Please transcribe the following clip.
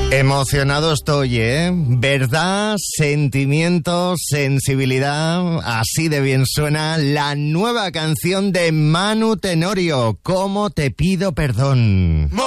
Emocionado estoy, ¿eh? Verdad, sentimiento, sensibilidad, así de bien suena la nueva canción de Manu Tenorio, ¿Cómo te pido perdón?